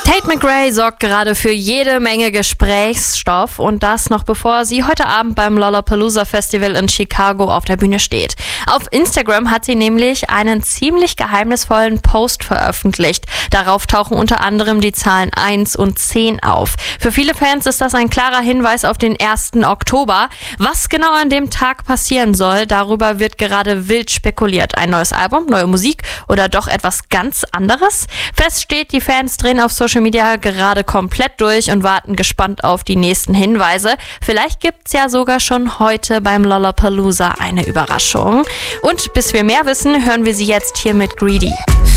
Tate McRae sorgt gerade für jede Menge Gesprächsstoff und das noch bevor sie heute Abend beim Lollapalooza Festival in Chicago auf der Bühne steht. Auf Instagram hat sie nämlich einen ziemlich geheimnisvollen Post veröffentlicht. Darauf tauchen unter anderem die Zahlen 1 und 10 auf. Für viele Fans ist das ein klarer Hinweis auf den 1. Oktober. Was genau an dem Tag passieren soll, darüber wird gerade wild spekuliert. Ein neues Album, neue Musik oder doch etwas ganz anderes? Fest steht, die Fans drehen auf Social Media gerade komplett durch und warten gespannt auf die nächsten Hinweise. Vielleicht gibt's ja sogar schon heute beim Lollapalooza eine Überraschung. Und bis wir mehr wissen, hören wir sie jetzt hier mit Greedy.